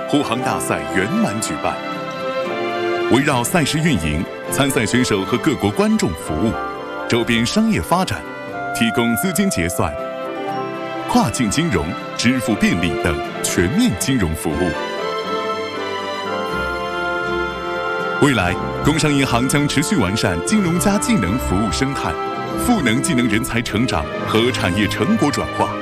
护航大赛圆满举办。围绕赛事运营、参赛选手和各国观众服务、周边商业发展，提供资金结算、跨境金融、支付便利等全面金融服务。未来，工商银行将持续完善金融加技能服务生态，赋能技能人才成长和产业成果转化，